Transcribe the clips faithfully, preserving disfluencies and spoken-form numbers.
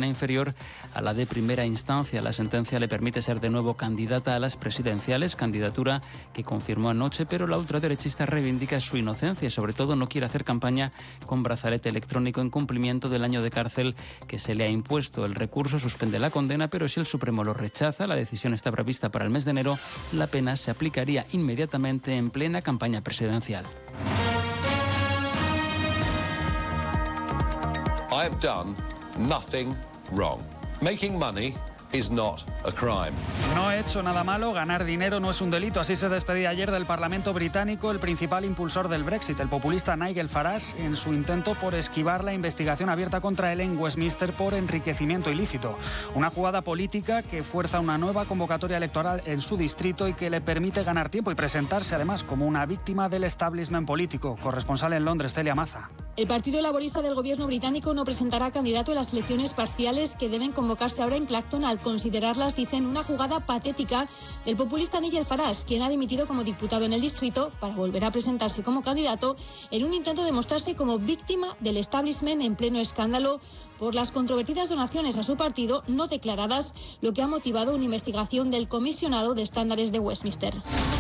pena inferior a la de primera instancia. La sentencia le permite ser de nuevo candidata a las presidenciales, candidatura que confirmó anoche, pero la ultraderechista reivindica su inocencia y sobre todo no quiere hacer campaña con brazalete electrónico en cumplimiento del año de cárcel que se le ha impuesto. El recurso suspende la condena, pero si el Supremo lo rechaza, la decisión está prevista para el mes de enero, la pena se aplicaría inmediatamente en plena campaña presidencial. I have done nothing wrong. Making money is not a crime. No he hecho nada malo, ganar dinero no es un delito. Así se despedía ayer del Parlamento británico el principal impulsor del Brexit, el populista Nigel Farage, en su intento por esquivar la investigación abierta contra él en Westminster por enriquecimiento ilícito. Una jugada política que fuerza una nueva convocatoria electoral en su distrito y que le permite ganar tiempo y presentarse además como una víctima del establishment político. Corresponsal en Londres, Celia Maza. El Partido Laborista del Gobierno británico no presentará candidato en las elecciones parciales que deben convocarse ahora en Clacton, al considerarlas, dicen, una jugada patética del populista Nigel Farage, quien ha dimitido como diputado en el distrito para volver a presentarse como candidato en un intento de mostrarse como víctima del establishment en pleno escándalo por las controvertidas donaciones a su partido no declaradas, lo que ha motivado una investigación del comisionado de estándares de Westminster.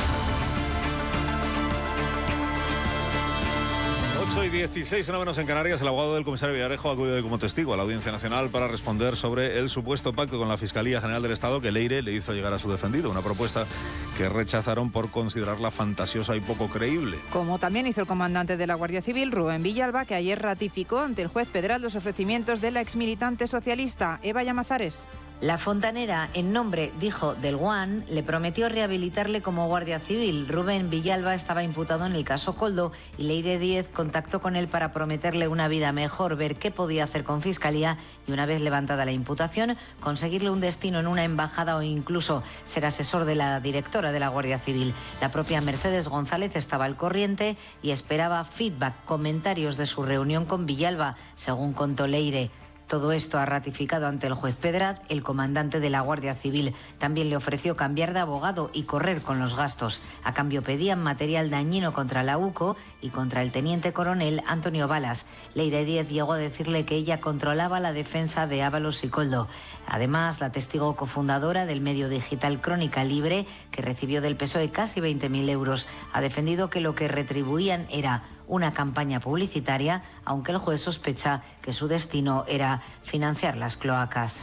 ocho y dieciséis, una menos en Canarias. El abogado del comisario Villarejo ha acudido como testigo a la Audiencia Nacional para responder sobre el supuesto pacto con la Fiscalía General del Estado que Leire le hizo llegar a su defendido. Una propuesta que rechazaron por considerarla fantasiosa y poco creíble. Como también hizo el comandante de la Guardia Civil, Rubén Villalba, que ayer ratificó ante el juez Pedral los ofrecimientos de la exmilitante socialista Eva Llamazares. La fontanera, en nombre, dijo, del Guan, le prometió rehabilitarle como guardia civil. Rubén Villalba estaba imputado en el caso Koldo y Leire Díez contactó con él para prometerle una vida mejor, ver qué podía hacer con Fiscalía y, una vez levantada la imputación, conseguirle un destino en una embajada o incluso ser asesor de la directora de la Guardia Civil. La propia Mercedes González estaba al corriente y esperaba feedback, comentarios de su reunión con Villalba, según contó Leire. Todo esto ha ratificado ante el juez Pedraz el comandante de la Guardia Civil. También le ofreció cambiar de abogado y correr con los gastos. A cambio pedían material dañino contra la U C O y contra el teniente coronel Antonio Balas. Leire Díez llegó a decirle que ella controlaba la defensa de Ábalos y Koldo. Además, la testigo cofundadora del medio digital Crónica Libre, que recibió del P S O E casi veinte mil euros, ha defendido que lo que retribuían era una campaña publicitaria, aunque el juez sospecha que su destino era financiar las cloacas.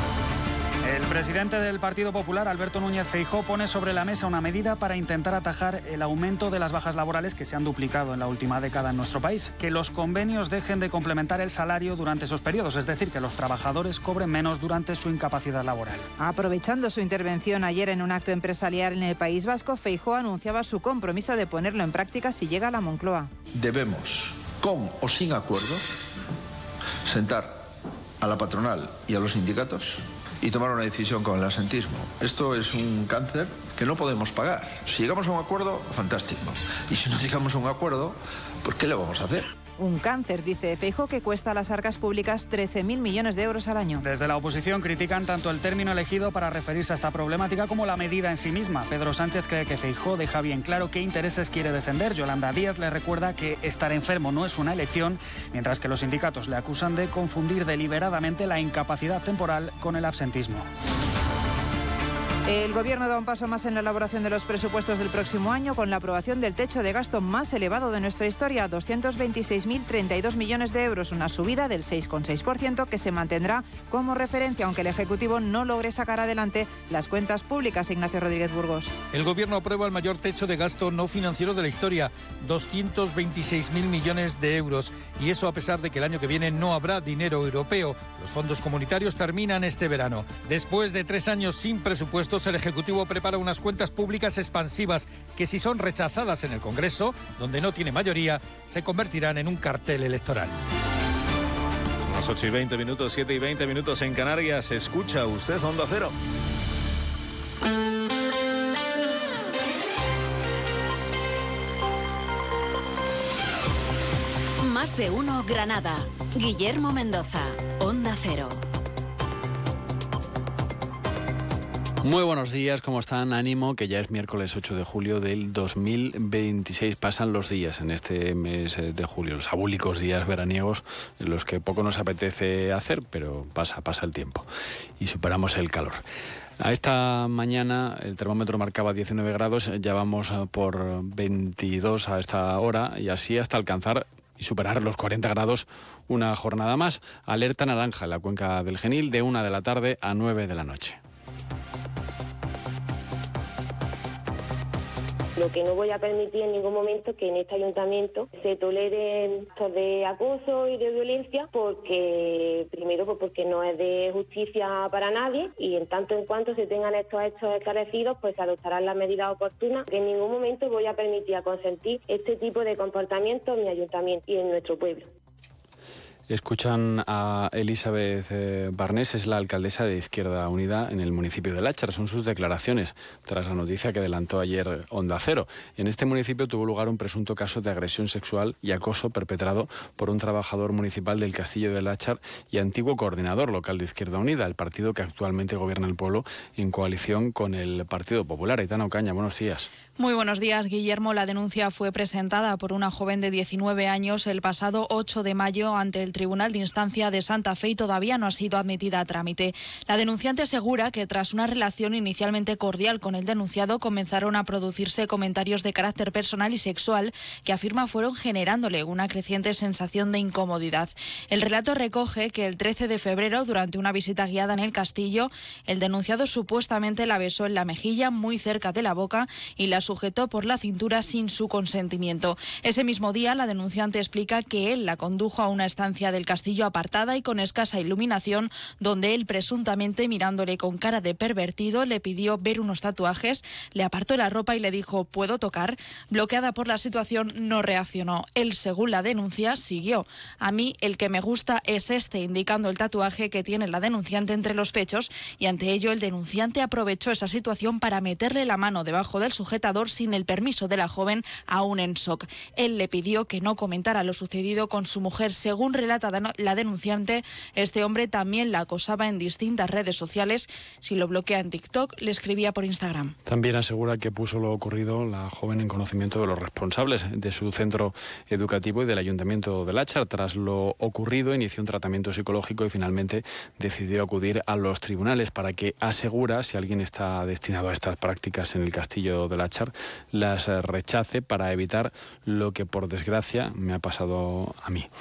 El presidente del Partido Popular, Alberto Núñez Feijóo, pone sobre la mesa una medida para intentar atajar el aumento de las bajas laborales que se han duplicado en la última década en nuestro país. Que los convenios dejen de complementar el salario durante esos periodos, es decir, que los trabajadores cobren menos durante su incapacidad laboral. Aprovechando su intervención ayer en un acto empresarial en el País Vasco, Feijóo anunciaba su compromiso de ponerlo en práctica si llega a la Moncloa. Debemos, con o sin acuerdo, sentar a la patronal y a los sindicatos y tomar una decisión con el absentismo. Esto es un cáncer que no podemos pagar. Si llegamos a un acuerdo, fantástico. Y si no llegamos a un acuerdo, pues ¿qué le vamos a hacer? Un cáncer, dice Feijóo, que cuesta a las arcas públicas trece mil millones de euros al año. Desde la oposición critican tanto el término elegido para referirse a esta problemática como la medida en sí misma. Pedro Sánchez cree que Feijóo deja bien claro qué intereses quiere defender. Yolanda Díaz le recuerda que estar enfermo no es una elección, mientras que los sindicatos le acusan de confundir deliberadamente la incapacidad temporal con el absentismo. El Gobierno da un paso más en la elaboración de los presupuestos del próximo año con la aprobación del techo de gasto más elevado de nuestra historia, doscientos veintiséis mil treinta y dos millones de euros, una subida del seis coma seis por ciento que se mantendrá como referencia, aunque el Ejecutivo no logre sacar adelante las cuentas públicas. Ignacio Rodríguez Burgos. El Gobierno aprueba el mayor techo de gasto no financiero de la historia, doscientos veintiséis mil millones de euros, y eso a pesar de que el año que viene no habrá dinero europeo. Los fondos comunitarios terminan este verano. Después de tres años sin presupuestos, el Ejecutivo prepara unas cuentas públicas expansivas que, si son rechazadas en el Congreso, donde no tiene mayoría, se convertirán en un cartel electoral. Son las ocho y veinte minutos, siete y veinte minutos en Canarias. Escucha usted Onda Cero. Más de uno Granada. Guillermo Mendoza, Onda Cero. Muy buenos días, ¿cómo están? Ánimo, que ya es miércoles ocho de julio del dos mil veintiséis. Pasan los días en este mes de julio, los abúlicos días veraniegos en los que poco nos apetece hacer, pero pasa, pasa el tiempo y superamos el calor. A esta mañana el termómetro marcaba diecinueve grados, ya vamos por veintidós a esta hora y así hasta alcanzar y superar los cuarenta grados una jornada más. Alerta naranja en la cuenca del Genil de una de la tarde a nueve de la noche. Lo que no voy a permitir en ningún momento que en este ayuntamiento se toleren actos de acoso y de violencia, porque primero pues porque no es de justicia para nadie, y en tanto en cuanto se tengan estos hechos esclarecidos, pues se adoptarán las medidas oportunas. En ningún momento voy a permitir a consentir este tipo de comportamiento en mi ayuntamiento y en nuestro pueblo. Escuchan a Elizabeth eh, Barnés, es la alcaldesa de Izquierda Unida en el municipio de Láchar. Son sus declaraciones tras la noticia que adelantó ayer Onda Cero. En este municipio tuvo lugar un presunto caso de agresión sexual y acoso perpetrado por un trabajador municipal del Castillo de Láchar y antiguo coordinador local de Izquierda Unida, el partido que actualmente gobierna el pueblo en coalición con el Partido Popular. Aitana Ocaña, buenos días. Muy buenos días, Guillermo. La denuncia fue presentada por una joven de diecinueve años el pasado ocho de mayo ante el Tribunal de Instancia de Santa Fe y todavía no ha sido admitida a trámite. La denunciante asegura que tras una relación inicialmente cordial con el denunciado comenzaron a producirse comentarios de carácter personal y sexual que afirma fueron generándole una creciente sensación de incomodidad. El relato recoge que el trece de febrero, durante una visita guiada en el castillo, el denunciado supuestamente la besó en la mejilla muy cerca de la boca y la sujetó por la cintura sin su consentimiento. Ese mismo día, la denunciante explica que él la condujo a una estancia del castillo apartada y con escasa iluminación, donde él presuntamente, mirándole con cara de pervertido, le pidió ver unos tatuajes, le apartó la ropa y le dijo ¿puedo tocar? Bloqueada por la situación, no reaccionó. Él, según la denuncia, siguió. A mí el que me gusta es este, indicando el tatuaje que tiene la denunciante entre los pechos, y ante ello el denunciante aprovechó esa situación para meterle la mano debajo del sujetador sin el permiso de la joven, aún en shock. Él le pidió que no comentara lo sucedido con su mujer. Según relata la denunciante, este hombre también la acosaba en distintas redes sociales. Si lo bloquea en TikTok, le escribía por Instagram. También asegura que puso lo ocurrido la joven en conocimiento de los responsables de su centro educativo y del Ayuntamiento de Láchar. Tras lo ocurrido, inició un tratamiento psicológico y finalmente decidió acudir a los tribunales para que, asegura, si alguien está destinado a estas prácticas en el Castillo de Láchar, las rechace para evitar lo que, por desgracia, me ha pasado a mí.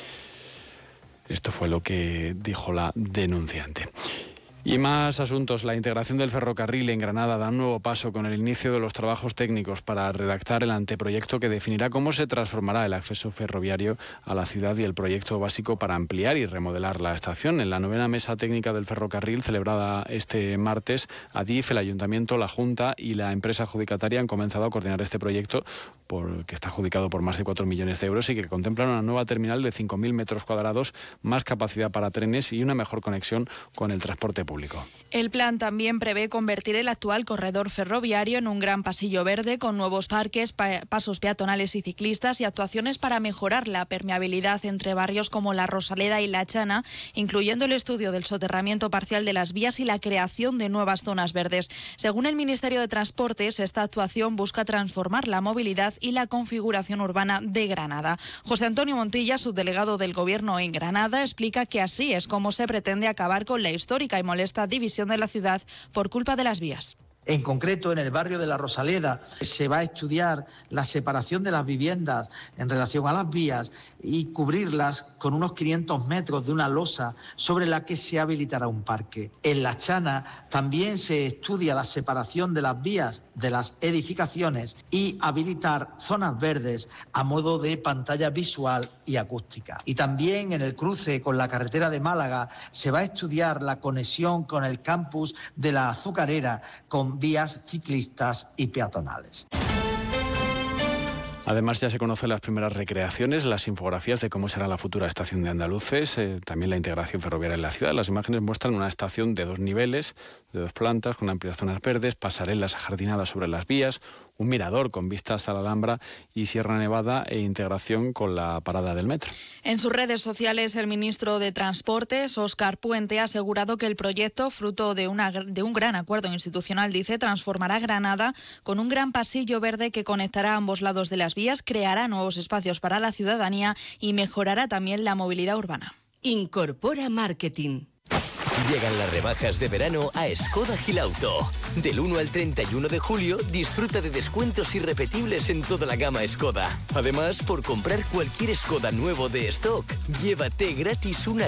Esto fue lo que dijo la denunciante. Y más asuntos. La integración del ferrocarril en Granada da un nuevo paso con el inicio de los trabajos técnicos para redactar el anteproyecto que definirá cómo se transformará el acceso ferroviario a la ciudad y el proyecto básico para ampliar y remodelar la estación. En la novena mesa técnica del ferrocarril, celebrada este martes, Adif, el Ayuntamiento, la Junta y la empresa adjudicataria han comenzado a coordinar este proyecto, por, que está adjudicado por más de cuatro millones de euros y que contempla una nueva terminal de cinco mil metros cuadrados, más capacidad para trenes y una mejor conexión con el transporte público. El plan también prevé convertir el actual corredor ferroviario en un gran pasillo verde con nuevos parques, pa- pasos peatonales y ciclistas y actuaciones para mejorar la permeabilidad entre barrios como La Rosaleda y La Chana, incluyendo el estudio del soterramiento parcial de las vías y la creación de nuevas zonas verdes. Según el Ministerio de Transportes, esta actuación busca transformar la movilidad y la configuración urbana de Granada. José Antonio Montilla, subdelegado del Gobierno en Granada, explica que así es como se pretende acabar con la histórica y molesta esta división de la ciudad por culpa de las vías. En concreto, en el barrio de La Rosaleda se va a estudiar la separación de las viviendas en relación a las vías y cubrirlas con unos quinientos metros de una losa sobre la que se habilitará un parque. En La Chana también se estudia la separación de las vías de las edificaciones y habilitar zonas verdes a modo de pantalla visual y acústica. Y también en el cruce con la carretera de Málaga se va a estudiar la conexión con el campus de La Azucarera con vías ciclistas y peatonales. Además, ya se conocen las primeras recreaciones, las infografías de cómo será la futura estación de Andaluces, eh, también la integración ferroviaria en la ciudad. Las imágenes muestran una estación de dos niveles, de dos plantas, con amplias zonas verdes, pasarelas ajardinadas sobre las vías, un mirador con vistas a la Alhambra y Sierra Nevada e integración con la parada del metro. En sus redes sociales, el ministro de Transportes, Óscar Puente, ha asegurado que el proyecto, fruto de, una, de un gran acuerdo institucional, dice, transformará Granada con un gran pasillo verde que conectará ambos lados de las vías, creará nuevos espacios para la ciudadanía y mejorará también la movilidad urbana. Incorpora Marketing. Llegan las rebajas de verano a Skoda Gilauto. Del uno al treinta y uno de julio, disfruta de descuentos irrepetibles en toda la gama Skoda. Además, por comprar cualquier Skoda nuevo de stock, llévate gratis una